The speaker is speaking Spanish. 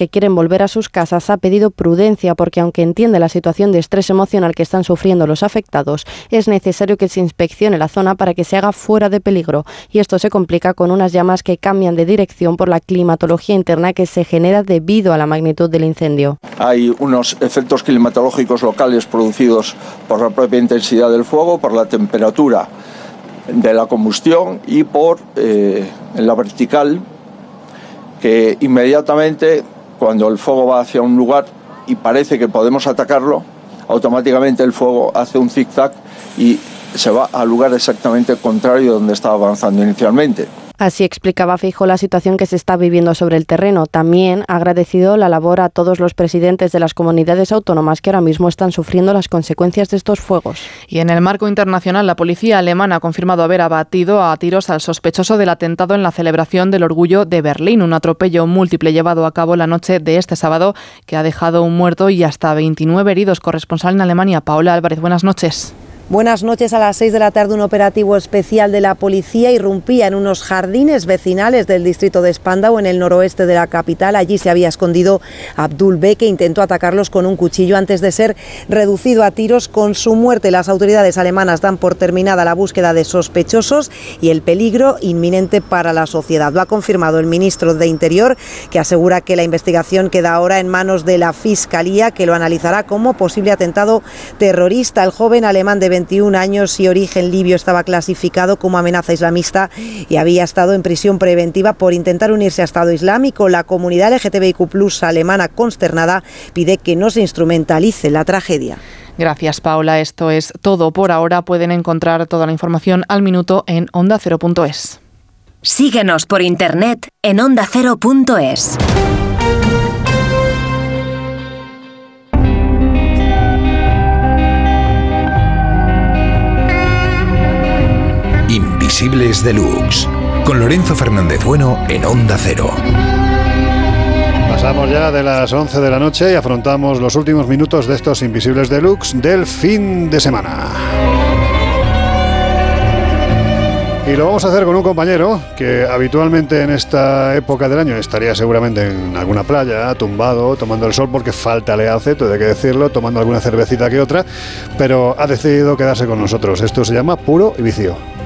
que quieren volver a sus casas ha pedido prudencia porque, aunque entiende la situación de estrés emocional que están sufriendo los afectados, es necesario que se inspeccione la zona para que se haga fuera de peligro. Y esto se complica con unas llamas que cambian de dirección por la climatología interna que se genera debido a la magnitud del incendio. Hay unos efectos climatológicos locales producidos por la propia intensidad del fuego, por la temperatura de la combustión y por la vertical, que inmediatamente cuando el fuego va hacia un lugar y parece que podemos atacarlo, automáticamente el fuego hace un zigzag y se va al lugar exactamente contrario donde estaba avanzando inicialmente. Así explicaba Feijóo la situación que se está viviendo sobre el terreno. También ha agradecido la labor a todos los presidentes de las comunidades autónomas que ahora mismo están sufriendo las consecuencias de estos fuegos. Y en el marco internacional, la policía alemana ha confirmado haber abatido a tiros al sospechoso del atentado en la celebración del Orgullo de Berlín, un atropello múltiple llevado a cabo la noche de este sábado que ha dejado un muerto y hasta 29 heridos. Corresponsal en Alemania, Paola Álvarez, buenas noches. Buenas noches. A las 6 de la tarde un operativo especial de la policía irrumpía en unos jardines vecinales del distrito de Spandau, en el noroeste de la capital. Allí se había escondido Abdul B, que intentó atacarlos con un cuchillo antes de ser reducido a tiros. Con su muerte, las autoridades alemanas dan por terminada la búsqueda de sospechosos y el peligro inminente para la sociedad. Lo ha confirmado el ministro de Interior, que asegura que la investigación queda ahora en manos de la Fiscalía, que lo analizará como posible atentado terrorista. El joven alemán de 21 años y origen libio estaba clasificado como amenaza islamista y había estado en prisión preventiva por intentar unirse a Estado Islámico. La comunidad LGTBIQ+ alemana, consternada, pide que no se instrumentalice la tragedia. Gracias, Paola. Esto es todo por ahora. Pueden encontrar toda la información al minuto en ondacero.es. Síguenos por internet en ondacero.es. Invisibles Deluxe, con Lorenzo Fernández Bueno en Onda Cero. Pasamos ya de las 11 de la noche y afrontamos los últimos minutos de estos Invisibles Deluxe del fin de semana. Y lo vamos a hacer con un compañero que habitualmente en esta época del año estaría seguramente en alguna playa, tumbado, tomando el sol, porque falta le hace, todo hay que decirlo, tomando alguna cervecita que otra, pero ha decidido quedarse con nosotros. Esto se llama Puro y Vicio.